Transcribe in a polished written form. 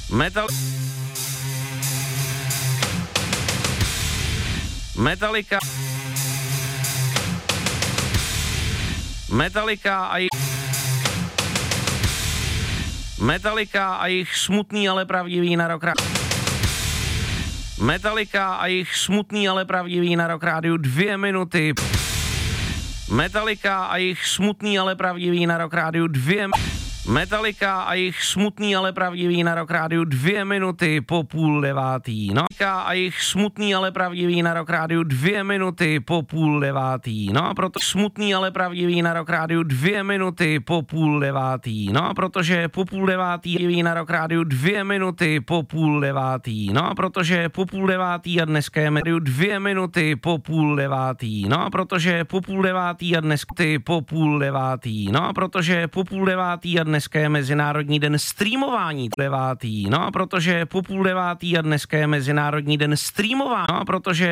Metallica a jejich smutný, ale pravdivý na Rock rádiu. Metallica a jejich smutný, ale pravdivý na Rock rádiu 2 minuty. Metallica a jejich smutný, ale pravdivý na Rock rádiu 2 Metallica a jejich smutný, ale pravdivý na Rock rádiu 2 minuty po 8:30. No a jejich smutný, ale pravdivý na Rock rádiu 2 minuty po 8:30. No a proto smutný, ale pravdivý na Rock rádiu 2 minuty po 8:30. No a protože po 8:30 na Rock rádiu 2 minuty po 8:30. No a protože po 8:30 a dneska je rádiu 2 minuty po 8:30. No a protože po 8:30 a dneska po 8:30. No a protože po 8:30 a dneska je Mezinárodní den streamování 9. No a protože po 8:30 a dneska je Mezinárodní den streamování. No a protože